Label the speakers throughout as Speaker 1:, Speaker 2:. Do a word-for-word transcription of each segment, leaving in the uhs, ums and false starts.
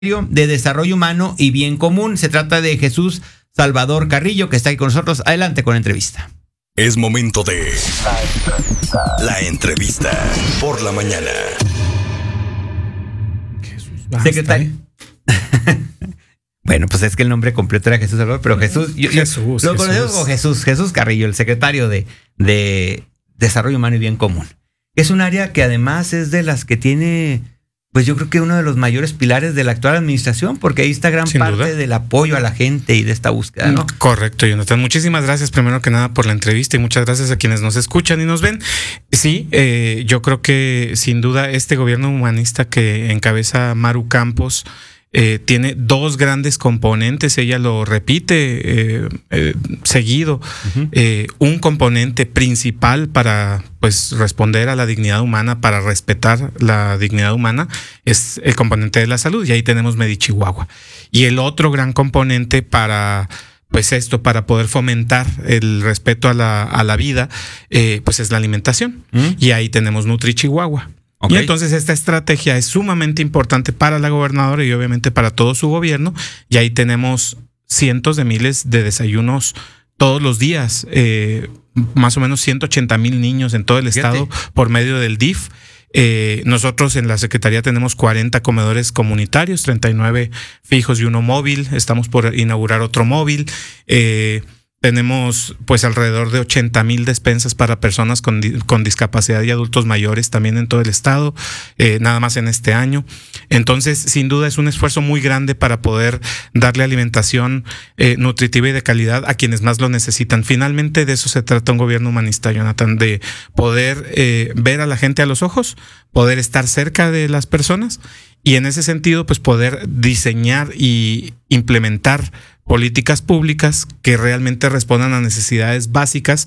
Speaker 1: de Desarrollo Humano y Bien Común. Se trata de Jesús Salvador Carrillo, que está aquí con nosotros. Adelante con la entrevista.
Speaker 2: Es momento de la entrevista por la mañana.
Speaker 3: Jesús,
Speaker 1: Secretario. Bueno, pues es que el nombre completo era Jesús Salvador, pero Jesús, yo,
Speaker 3: Jesús,
Speaker 1: yo, lo conocemos como Jesús, Jesús Carrillo, el secretario de, de Desarrollo Humano y Bien Común. Es un área que además es de las que tiene, pues yo creo que uno de los mayores pilares de la actual administración, porque ahí está gran
Speaker 3: Sin
Speaker 1: parte
Speaker 3: duda.
Speaker 1: del apoyo a la gente y de esta búsqueda, ¿no?
Speaker 3: Correcto, Jonathan. Muchísimas gracias primero que nada por la entrevista y muchas gracias a quienes nos escuchan y nos ven. Sí, eh, yo creo que sin duda este gobierno humanista que encabeza Maru Campos Eh, tiene dos grandes componentes, ella lo repite eh, eh, seguido. Uh-huh. eh, un componente principal para pues responder a la dignidad humana, para respetar la dignidad humana, es el componente de la salud, y ahí tenemos Medichihuahua. Y el otro gran componente para pues esto, para poder fomentar el respeto a la, a la vida, eh, pues es la alimentación. Uh-huh. Y ahí tenemos Nutrichihuahua. Okay. Y entonces esta estrategia es sumamente importante para la gobernadora y obviamente para todo su gobierno. Y ahí tenemos cientos de miles de desayunos todos los días, eh, más o menos ciento ochenta mil niños en todo el Fíjate. estado por medio del D I F. Eh, nosotros en la Secretaría tenemos cuarenta comedores comunitarios, treinta y nueve fijos y uno móvil. Estamos por inaugurar otro móvil. Eh, Tenemos pues alrededor de ochenta mil despensas para personas con, con discapacidad y adultos mayores también en todo el estado, eh, nada más en este año. Entonces, sin duda es un esfuerzo muy grande para poder darle alimentación eh, nutritiva y de calidad a quienes más lo necesitan. Finalmente de eso se trata un gobierno humanista, Jonathan, de poder eh, ver a la gente a los ojos, poder estar cerca de las personas y en ese sentido pues poder diseñar y implementar políticas públicas que realmente respondan a necesidades básicas,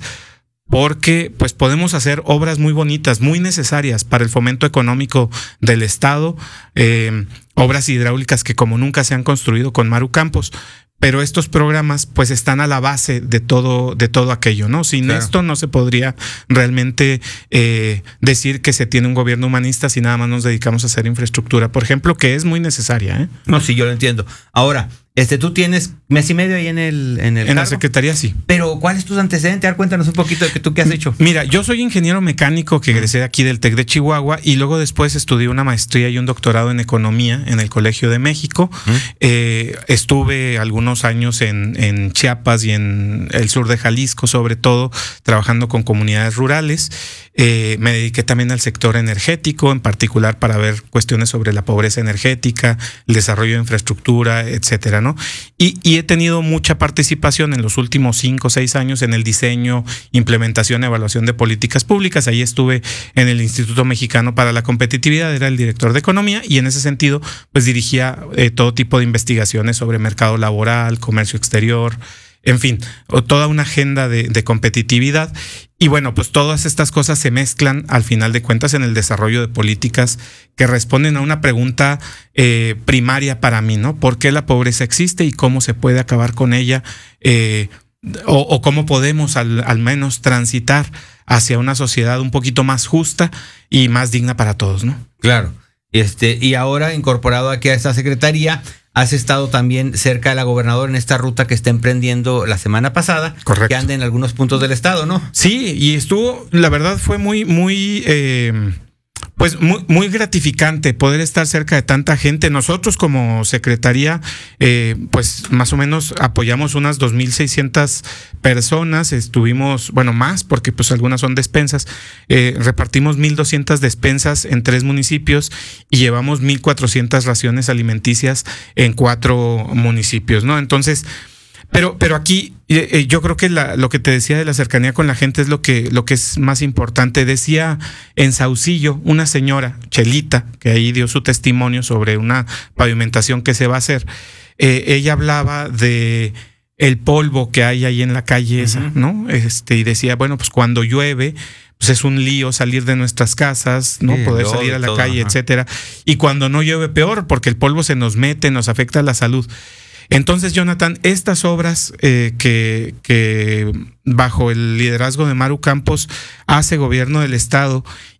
Speaker 3: porque pues podemos hacer obras muy bonitas, muy necesarias para el fomento económico del estado, eh, obras hidráulicas que como nunca se han construido con Maru Campos, pero estos programas pues están a la base de todo, de todo aquello, ¿no? Sin claro. esto no se podría realmente eh, decir que se tiene un gobierno humanista si nada más nos dedicamos a hacer infraestructura, por ejemplo, que es muy necesaria, ¿eh?
Speaker 1: No, sí, yo lo entiendo. Ahora, este, tú tienes mes y medio ahí en el en el
Speaker 3: En cargo? La Secretaría, sí.
Speaker 1: Pero, ¿cuál es tus antecedentes? A ver, cuéntanos un poquito de que tú qué has hecho.
Speaker 3: Mira, yo soy ingeniero mecánico que egresé aquí del TEC de Chihuahua y luego después estudié una maestría y un doctorado en economía en el Colegio de México. Uh-huh. Eh, estuve algunos años en, en Chiapas y en el sur de Jalisco, sobre todo, trabajando con comunidades rurales. Eh, me dediqué también al sector energético, en particular para ver cuestiones sobre la pobreza energética, el desarrollo de infraestructura, etcétera, ¿no? Y, y he tenido mucha participación en los últimos cinco o seis años en el diseño, implementación, evaluación de políticas públicas. Ahí estuve en el Instituto Mexicano para la Competitividad, era el director de economía y en ese sentido pues dirigía eh, todo tipo de investigaciones sobre mercado laboral, comercio exterior, en fin, toda una agenda de, de competitividad. Y bueno, pues todas estas cosas se mezclan al final de cuentas en el desarrollo de políticas que responden a una pregunta eh, primaria para mí, ¿no? ¿Por qué la pobreza existe y cómo se puede acabar con ella? Eh, o, o cómo podemos al, al menos transitar hacia una sociedad un poquito más justa y más digna para todos, ¿no?
Speaker 1: Claro. Este, y ahora incorporado aquí a esta secretaría, has estado también cerca de la gobernadora en esta ruta que está emprendiendo la semana pasada.
Speaker 3: Correcto.
Speaker 1: Que anda en algunos puntos del estado, ¿no?
Speaker 3: Sí, y estuvo, la verdad fue muy, muy, eh, pues muy, muy gratificante poder estar cerca de tanta gente. Nosotros como secretaría, eh, pues más o menos apoyamos unas dos mil seiscientas personas. Estuvimos, bueno, más porque pues algunas son despensas. Eh, repartimos mil doscientas despensas en tres municipios y llevamos mil cuatrocientas raciones alimenticias en cuatro municipios, ¿no? Entonces, Pero, pero aquí eh, yo creo que la, lo que te decía de la cercanía con la gente es lo que, lo que es más importante. Decía en Saucillo una señora, Chelita, que ahí dio su testimonio sobre una pavimentación que se va a hacer. Eh, ella hablaba de el polvo que hay ahí en la calle esa, uh-huh. ¿no? Este, y decía, bueno, pues cuando llueve, pues es un lío salir de nuestras casas, ¿no? Sí, poder salir a la todo, calle, ajá. etcétera. Y cuando no llueve, peor, porque el polvo se nos mete, nos afecta la salud. Entonces, Jonathan, estas obras eh, que, que bajo el liderazgo de Maru Campos hace gobierno del estado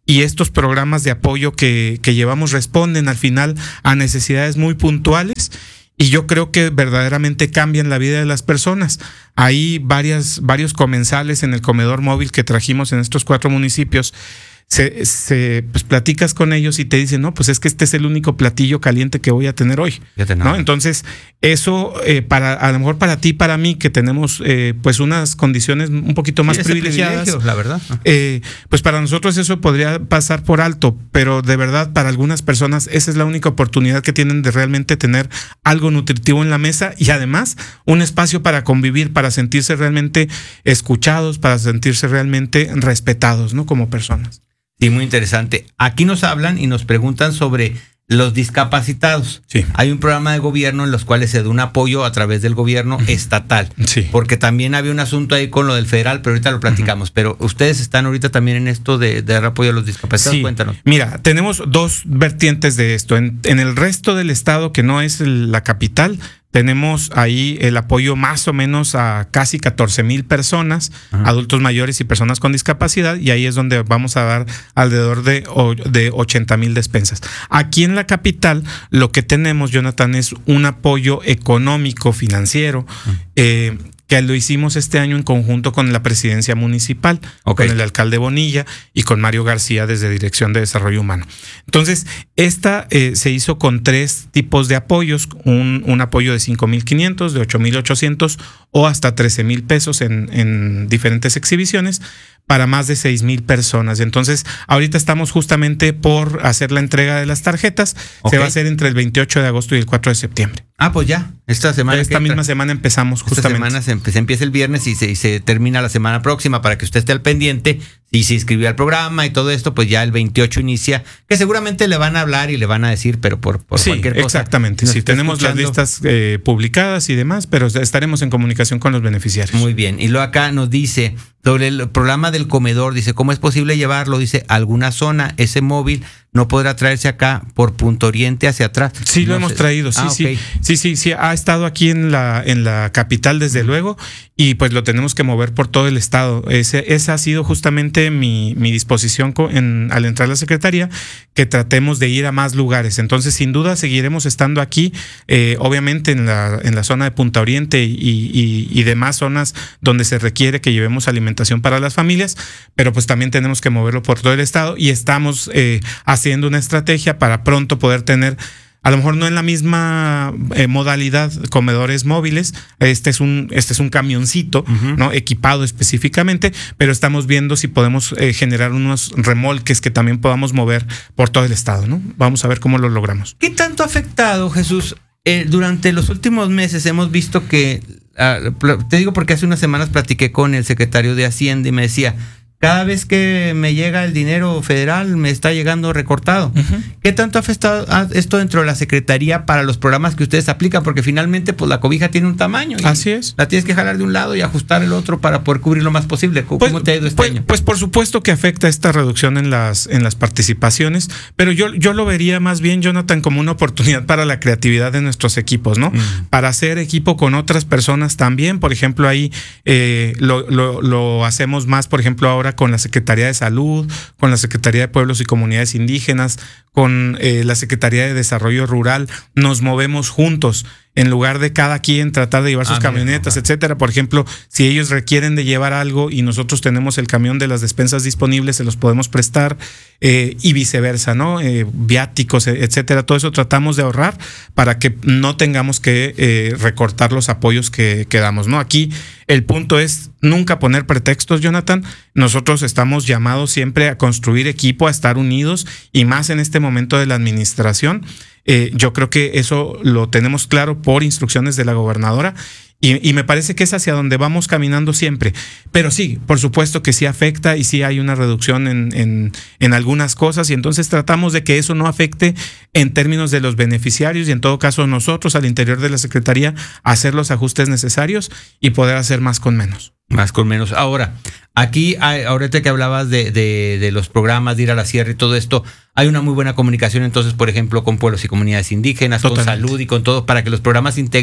Speaker 3: y estos programas de apoyo que, que llevamos responden al final a necesidades muy puntuales. Y yo creo que verdaderamente cambian la vida de las personas. Hay varias, varios comensales en el comedor móvil que trajimos en estos cuatro municipios. Se, se pues platicas con ellos y te dicen, no, pues es que este es el único platillo caliente que voy a tener hoy, ¿no? Entonces, eso eh, para a lo mejor para ti, para mí, que tenemos eh, pues unas condiciones un poquito más sí, privilegiadas,
Speaker 1: la verdad,
Speaker 3: eh, pues para nosotros eso podría pasar por alto, pero de verdad para algunas personas esa es la única oportunidad que tienen de realmente tener algo nutritivo en la mesa y además un espacio para convivir, para sentirse realmente escuchados, para sentirse realmente respetados, ¿no? Como personas.
Speaker 1: Sí, muy interesante. Aquí nos hablan y nos preguntan sobre los discapacitados.
Speaker 3: Sí.
Speaker 1: Hay un programa de gobierno en los cuales se da un apoyo a través del gobierno uh-huh. estatal.
Speaker 3: Sí.
Speaker 1: Porque también había un asunto ahí con lo del federal, pero ahorita lo platicamos. Uh-huh. Pero ustedes están ahorita también en esto de, de dar apoyo a los discapacitados.
Speaker 3: Sí.
Speaker 1: Cuéntanos.
Speaker 3: Mira, tenemos dos vertientes de esto. En, en el resto del estado, que no es el, la capital, tenemos ahí el apoyo más o menos a casi catorce mil personas, uh-huh. adultos mayores y personas con discapacidad, y ahí es donde vamos a dar alrededor de, de ochenta mil despensas. Aquí en la capital lo que tenemos, Jonathan, es un apoyo económico, financiero, uh-huh. eh, que lo hicimos este año en conjunto con la presidencia municipal, okay. con el alcalde Bonilla y con Mario García desde Dirección de Desarrollo Humano. Entonces, esta eh, se hizo con tres tipos de apoyos, un, un apoyo de cinco mil quinientos, de ocho mil ochocientos o hasta trece mil pesos en, en diferentes exhibiciones para más de seis mil personas. Entonces, ahorita estamos justamente por hacer la entrega de las tarjetas. Okay. Se va a hacer entre el veintiocho de agosto y el cuatro de septiembre.
Speaker 1: Ah, pues ya, esta semana.
Speaker 3: Esta misma entra, semana empezamos justamente.
Speaker 1: Esta semana se, se empieza el viernes y se, y se termina la semana próxima para que usted esté al pendiente. Y se inscribió al programa y todo esto, pues ya el veintiocho inicia, que seguramente le van a hablar y le van a decir, pero por, por
Speaker 3: sí,
Speaker 1: cualquier cosa.
Speaker 3: Exactamente, sí, tenemos escuchando. las listas eh, publicadas y demás, pero estaremos en comunicación con los beneficiarios.
Speaker 1: Muy bien, y luego acá nos dice sobre el programa del comedor, dice, ¿cómo es posible llevarlo? Dice, alguna zona, ese móvil no podrá traerse acá por Punto Oriente hacia atrás.
Speaker 3: Sí,
Speaker 1: no
Speaker 3: lo hemos
Speaker 1: sé.
Speaker 3: traído, sí,
Speaker 1: ah,
Speaker 3: sí,
Speaker 1: okay.
Speaker 3: sí, sí, sí, ha estado aquí en la, en la capital desde uh-huh. luego, y pues lo tenemos que mover por todo el estado. Ese, esa ha sido justamente mi, mi disposición en, al entrar a la secretaría, que tratemos de ir a más lugares. Entonces, sin duda, seguiremos estando aquí, eh, obviamente en la, en la zona de Punta Oriente y, y, y demás zonas donde se requiere que llevemos alimentación para las familias, pero pues también tenemos que moverlo por todo el estado y estamos eh, haciendo una estrategia para pronto poder tener, a lo mejor no en la misma eh, modalidad, comedores móviles. Este es un, este es un camioncito, uh-huh. ¿no? Equipado específicamente, pero estamos viendo si podemos eh, generar unos remolques que también podamos mover por todo el estado, ¿no? Vamos a ver cómo lo logramos.
Speaker 1: ¿Qué tanto ha afectado, Jesús? Eh, durante los últimos meses hemos visto que, uh, te digo porque hace unas semanas platiqué con el secretario de Hacienda y me decía, cada vez que me llega el dinero federal me está llegando recortado. Uh-huh. ¿Qué tanto ha afectado esto dentro de la Secretaría para los programas que ustedes aplican? Porque finalmente pues la cobija tiene un tamaño. Y
Speaker 3: así es.
Speaker 1: La tienes que jalar de un lado y ajustar el otro para poder cubrir lo más posible. ¿Cómo
Speaker 3: pues,
Speaker 1: te ha ido este
Speaker 3: pues,
Speaker 1: año?
Speaker 3: Pues por supuesto que afecta esta reducción en las, en las participaciones, pero yo, yo lo vería más bien, Jonathan, como una oportunidad para la creatividad de nuestros equipos, ¿no? Uh-huh. Para hacer equipo con otras personas también. Por ejemplo, ahí eh, lo, lo, lo hacemos más, por ejemplo, ahora con la Secretaría de Salud, con la Secretaría de Pueblos y Comunidades Indígenas, con eh, la Secretaría de Desarrollo Rural, nos movemos juntos. En lugar de cada quien tratar de llevar sus ah, camionetas, mira, etcétera. Por ejemplo, si ellos requieren de llevar algo y nosotros tenemos el camión de las despensas disponibles, se los podemos prestar eh, y viceversa, ¿no? Eh, viáticos, etcétera. Todo eso tratamos de ahorrar para que no tengamos que eh, recortar los apoyos que, que damos, ¿no? Aquí el punto es nunca poner pretextos, Jonathan. Nosotros estamos llamados siempre a construir equipo, a estar unidos y más en este momento de la administración. Eh, yo creo que eso lo tenemos claro por instrucciones de la gobernadora y, y me parece que es hacia donde vamos caminando siempre. Pero sí, por supuesto que sí afecta y sí hay una reducción en, en, en algunas cosas y entonces tratamos de que eso no afecte en términos de los beneficiarios y en todo caso nosotros al interior de la Secretaría hacer los ajustes necesarios y poder hacer más con menos.
Speaker 1: Más con menos. Ahora, aquí, hay, ahorita que hablabas de, de, de los programas, de ir a la sierra y todo esto, hay una muy buena comunicación entonces, por ejemplo, con pueblos y comunidades indígenas, totalmente, con salud y con todo, para que los programas se integren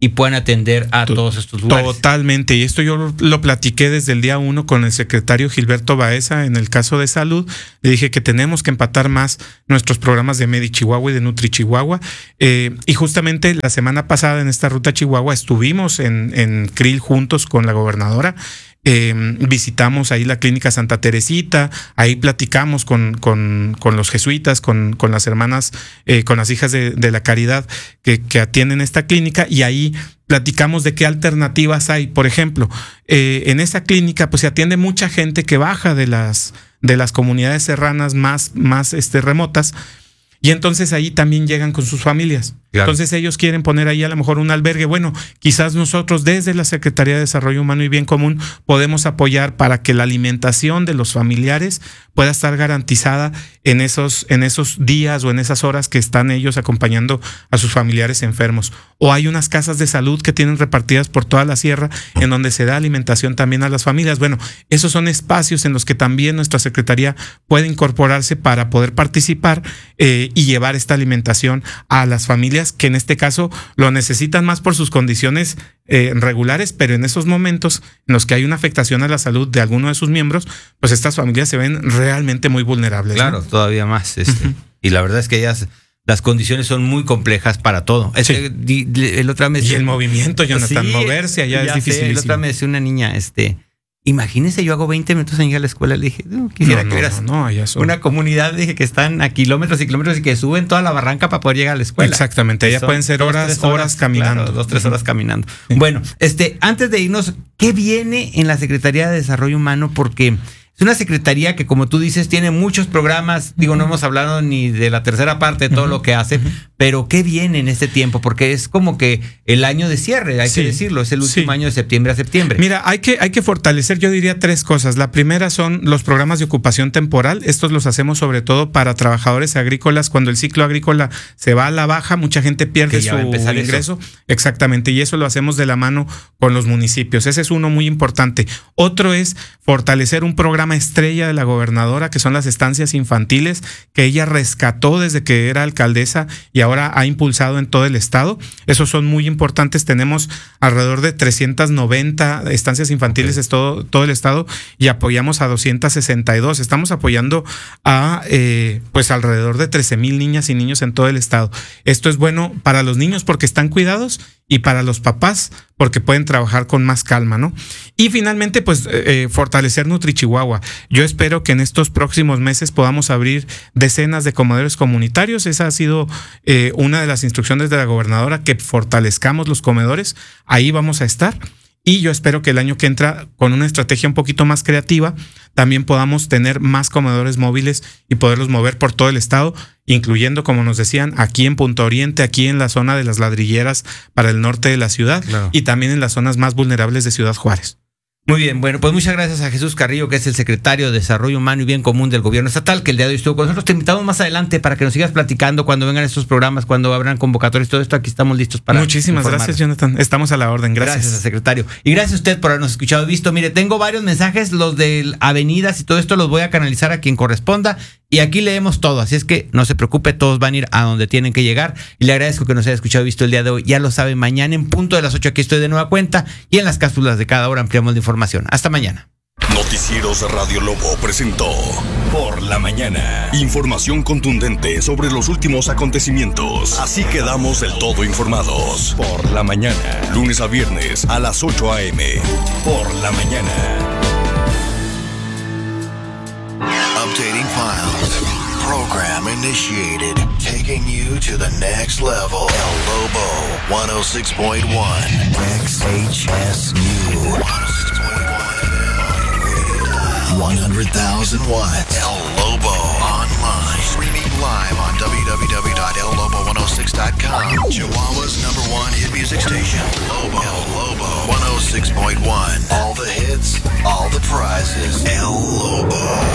Speaker 1: y puedan atender a to- todos estos lugares.
Speaker 3: Totalmente, y esto yo lo, lo platiqué desde el día uno con el secretario Gilberto Baeza en el caso de salud. Le dije que tenemos que empatar más nuestros programas de Medi Chihuahua y de Nutri Chihuahua, eh, y justamente la semana pasada en esta ruta Chihuahua estuvimos en, en C R I L juntos con la gobernadora. Eh, visitamos ahí la clínica Santa Teresita, ahí platicamos con, con, con los jesuitas, con, con las hermanas, eh, con las hijas de, de la caridad que, que atienden esta clínica, y ahí platicamos de qué alternativas hay. Por ejemplo, eh, en esa clínica pues se atiende mucha gente que baja de las, de las comunidades serranas más, más este, remotas, y entonces ahí también llegan con sus familias. Claro. Entonces ellos quieren poner ahí a lo mejor un albergue. Bueno, quizás nosotros desde la Secretaría de Desarrollo Humano y Bien Común podemos apoyar para que la alimentación de los familiares pueda estar garantizada en esos, en esos días o en esas horas que están ellos acompañando a sus familiares enfermos. O hay unas casas de salud que tienen repartidas por toda la sierra en donde se da alimentación también a las familias. Bueno, esos son espacios en los que también nuestra Secretaría puede incorporarse para poder participar eh, y llevar esta alimentación a las familias que en este caso lo necesitan más por sus condiciones eh, regulares, pero en esos momentos en los que hay una afectación a la salud de alguno de sus miembros, pues estas familias se ven realmente muy vulnerables.
Speaker 1: Claro, ¿no? Todavía más. Este, uh-huh. Y la verdad es que ellas, las condiciones son muy complejas para todo.
Speaker 3: Sí.
Speaker 1: Este, el otra vez,
Speaker 3: y el movimiento, Jonathan, sí, moverse allá es difícil.
Speaker 1: El otra me decía una niña, este... Imagínese, yo hago veinte minutos en ir a la escuela. Le dije, no, quisiera
Speaker 3: no,
Speaker 1: que vieras
Speaker 3: no, no, son...
Speaker 1: una comunidad, dije, que están a kilómetros y kilómetros y que suben toda la barranca para poder llegar a la escuela.
Speaker 3: Exactamente, allá pueden ser horas, horas, horas caminando.
Speaker 1: Claro, dos, tres horas caminando. Sí. Bueno, este, antes de irnos, ¿qué viene en la Secretaría de Desarrollo Humano? Porque es una secretaría que, como tú dices, tiene muchos programas. Digo, no hemos hablado ni de la tercera parte de todo uh-huh. lo que hace, uh-huh. pero ¿qué viene en este tiempo? Porque es como que el año de cierre, hay sí. que decirlo, es el último sí. año de septiembre a septiembre.
Speaker 3: Mira, hay que, hay que fortalecer, yo diría, tres cosas. La primera son los programas de ocupación temporal. Estos los hacemos sobre todo para trabajadores agrícolas. Cuando el ciclo agrícola se va a la baja, mucha gente pierde su ingreso. Eso. Exactamente, y eso lo hacemos de la mano con los municipios. Ese es uno muy importante. Otro es fortalecer un programa estrella de la gobernadora, que son las estancias infantiles, que ella rescató desde que era alcaldesa y ahora ha impulsado en todo el estado. Esos son muy importantes. Tenemos alrededor de trescientas noventa estancias infantiles en okay. todo, todo el estado y apoyamos a doscientas sesenta y dos. Estamos apoyando a eh, pues alrededor de trece mil niñas y niños en todo el estado. Esto es bueno para los niños porque están cuidados y para los papás porque pueden trabajar con más calma, ¿no? Y finalmente, pues, eh, fortalecer Nutri Chihuahua. Yo espero que en estos próximos meses podamos abrir decenas de comedores comunitarios. Esa ha sido eh, una de las instrucciones de la gobernadora, que fortalezcamos los comedores. Ahí vamos a estar. Y yo espero que el año que entra, con una estrategia un poquito más creativa, también podamos tener más comedores móviles y poderlos mover por todo el estado, incluyendo, como nos decían, aquí en Punta Oriente, aquí en la zona de las ladrilleras para el norte de la ciudad, claro. y también en las zonas más vulnerables de Ciudad Juárez.
Speaker 1: Muy bien, bueno, pues muchas gracias a Jesús Carrillo, que es el secretario de Desarrollo Humano y Bien Común del Gobierno Estatal, que el día de hoy estuvo con nosotros. Te invitamos más adelante para que nos sigas platicando cuando vengan estos programas, cuando abran convocatorias, todo esto. Aquí estamos listos para
Speaker 3: Muchísimas informar. Gracias, Jonathan. Estamos a la orden. Gracias.
Speaker 1: Gracias, secretario. Y gracias a usted por habernos escuchado y visto. Mire, tengo varios mensajes, los de avenidas y todo esto los voy a canalizar a quien corresponda. Y aquí leemos todo, así es que no se preocupe, todos van a ir a donde tienen que llegar. Y le agradezco que nos haya escuchado y visto el día de hoy. Ya lo sabe, mañana en punto de las ocho aquí estoy de nueva cuenta. Y en las cápsulas de cada hora ampliamos la información. Hasta mañana.
Speaker 2: Noticieros Radio Lobo presentó Por la Mañana. Información contundente sobre los últimos acontecimientos. Así quedamos del todo informados. Por la Mañana. Lunes a viernes a las ocho a.m. Por la Mañana.
Speaker 4: Updating files. Program initiated. Taking you to the next level. El Lobo one oh six point one. X H S U. one hundred thousand watts. El Lobo online. Streaming live on w w w dot el lobo one oh six dot com. Chihuahua's number one hit music station. Lobo. El Lobo one oh six point one. All the hits, all the prizes. El Lobo.